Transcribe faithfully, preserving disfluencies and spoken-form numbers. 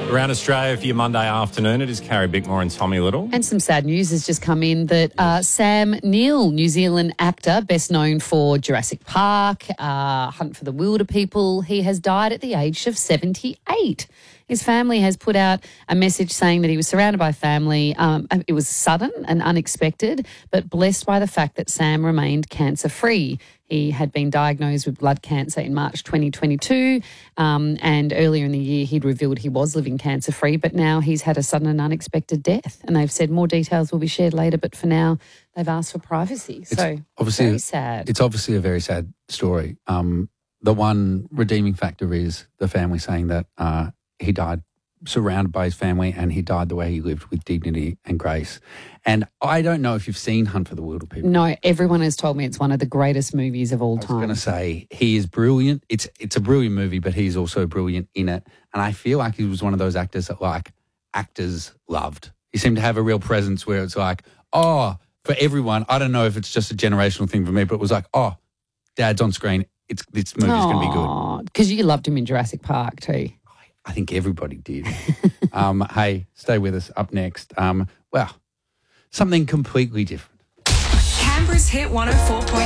Around Australia for your Monday afternoon, it is Carrie Bickmore and Tommy Little. And some sad news has just come in that uh, Sam Neill, New Zealand actor, best known for Jurassic Park, uh, Hunt for the Wilder People, he has died at the age of seventy-eight. His family has put out a message saying that he was surrounded by family. Um, it was sudden and unexpected, but blessed by the fact that Sam remained cancer-free. He had been diagnosed with blood cancer in March twenty twenty-two, um, and earlier in the year he'd revealed he was living cancer-free, but now he's had a sudden and unexpected death. And they've said more details will be shared later, but for now they've asked for privacy. It's so obviously very sad. It's obviously a very sad story. Um, the one redeeming factor is the family saying that uh, he died surrounded by his family and he died the way he lived, with dignity and grace. And I don't know if you've seen Hunt for the Wilder People. No, everyone has told me it's one of the greatest movies of all I was time. going to say, he is brilliant. It's it's a brilliant movie, but he's also brilliant in it. And I feel like he was one of those actors that, like, actors loved. He seemed to have a real presence where it's like, oh, for everyone, I don't know if it's just a generational thing for me, but it was like, oh, Dad's on screen. It's This movie's going to be good. Because you loved him in Jurassic Park too. I think everybody did. um, hey, stay with us. Up next, um, well, something completely different. Canberra's Hit one oh four point